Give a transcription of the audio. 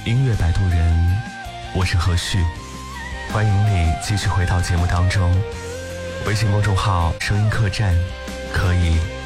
音乐摆渡人，我是何旭，欢迎你继续回到节目当中。微信公众号声音客栈可以